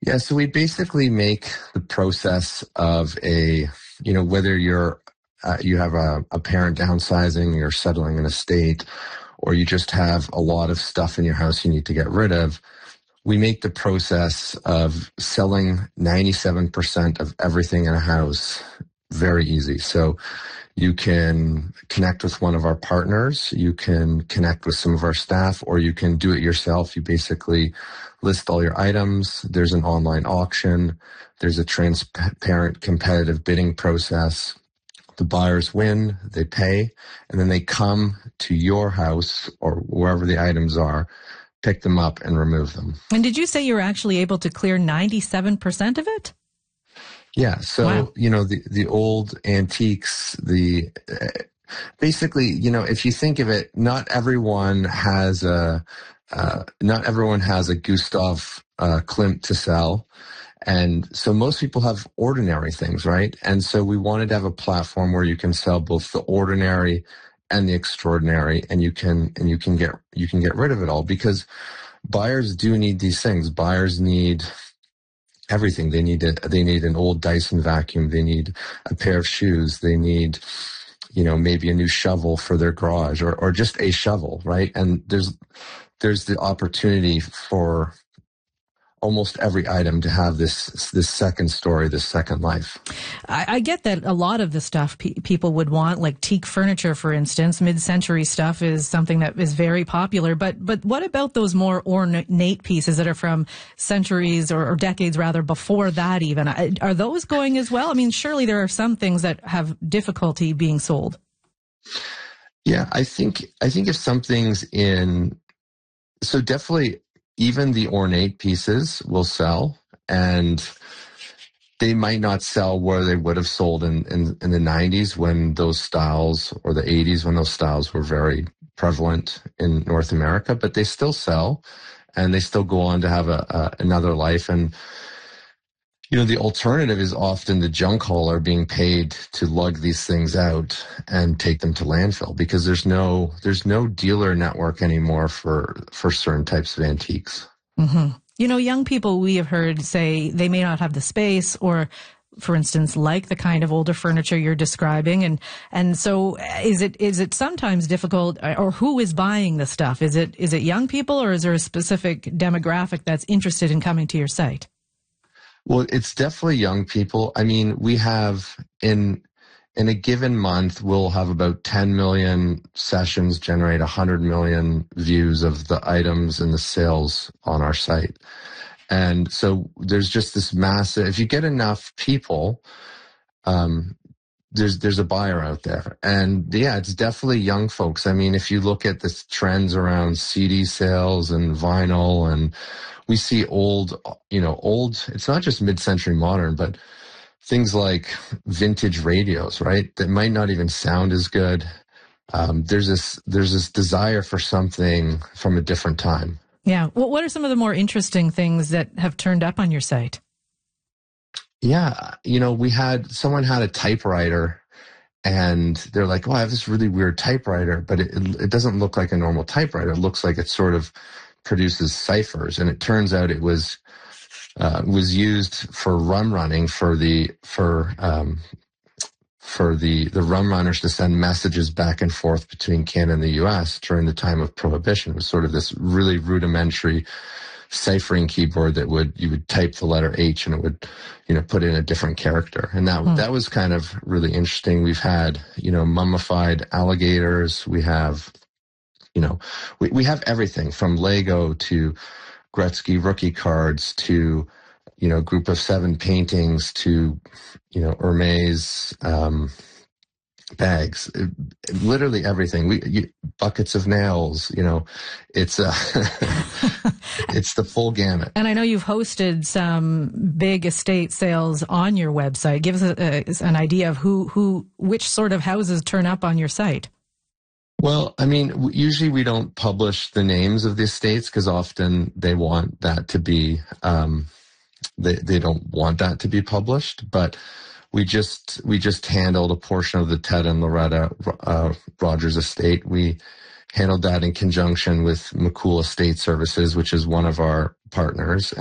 Yeah, so we basically make the process of whether you have a parent downsizing, you're settling an estate, or you just have a lot of stuff in your house you need to get rid of. We make the process of selling 97% of everything in a house very easy. So you can connect with one of our partners, you can connect with some of our staff, or you can do it yourself. You basically list all your items. There's an online auction. There's a transparent competitive bidding process. The buyers win, they pay, and then they come to your house or wherever the items are, pick them up and remove them. And did you say you were actually able to clear 97% of it? Yeah. So, wow. The old antiques, basically, if you think of it, not everyone has a Gustav Klimt to sell. And so most people have ordinary things, right? And so we wanted to have a platform where you can sell both the ordinary and the extraordinary, and you can get rid of it all, because buyers do need these things. Buyers need everything. They need an old Dyson vacuum. They need a pair of shoes. They need, maybe a new shovel for their garage, or just a shovel, right? And there's the opportunity for almost every item to have this second story, this second life. I get that a lot of the stuff people would want, like teak furniture, for instance, mid-century stuff is something that is very popular. But what about those more ornate pieces that are from centuries or decades rather before that even? Are those going as well? I mean, surely there are some things that have difficulty being sold. Yeah, I think if something's so definitely, even the ornate pieces will sell, and they might not sell where they would have sold in the 90s when those styles, or the 80s when those styles were very prevalent in North America, but they still sell, and they still go on to have another life. And the alternative is often the junk hauler being paid to lug these things out and take them to landfill, because there's no dealer network anymore for certain types of antiques. Mm-hmm. Young people, we have heard say they may not have the space, or, for instance, like the kind of older furniture you're describing. And so is it sometimes difficult, or who is buying the stuff? Is it young people, or is there a specific demographic that's interested in coming to your site? Well, it's definitely young people. I mean, we have in a given month, we'll have about 10 million sessions generate 100 million views of the items and the sales on our site. And so there's just this massive, if you get enough people, there's a buyer out there. And yeah, it's definitely young folks. I mean, if you look at the trends around CD sales and vinyl, and we see old, it's not just mid-century modern, but things like vintage radios, right? That might not even sound as good. There's this desire for something from a different time. Yeah. Well, what are some of the more interesting things that have turned up on your site? Yeah. Someone had a typewriter, and they're like, oh, I have this really weird typewriter, but it doesn't look like a normal typewriter. It looks like it sort of produces ciphers. And it turns out it was used for rum running, for the rum runners to send messages back and forth between Canada and the U.S. during the time of Prohibition. It was sort of this really rudimentary ciphering keyboard that you would type the letter H, and it would, put in a different character. And that was kind of really interesting. We've had, mummified alligators. We have, we have everything from Lego to Gretzky rookie cards to, group of 7 paintings to, Hermes bags, literally everything. Buckets of nails, it's it's the full gamut. And I know you've hosted some big estate sales on your website. Give us an idea of which sort of houses turn up on your site. Well, I mean, usually we don't publish the names of the estates, because often they want that to be, they don't want that to be published. But we just handled a portion of the Ted and Loretta Rogers estate. We handled that in conjunction with McCool Estate Services, which is one of our partners.